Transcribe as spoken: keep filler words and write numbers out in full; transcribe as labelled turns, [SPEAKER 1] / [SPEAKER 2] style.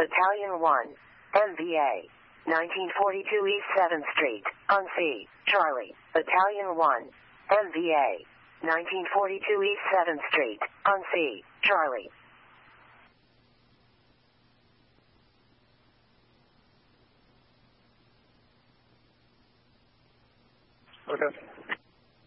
[SPEAKER 1] Battalion one, M V A, nineteen forty-two East seventh Street, on C, Charlie. Battalion one, M V A, nineteen forty-two East seventh Street, on C, Charlie.
[SPEAKER 2] Okay.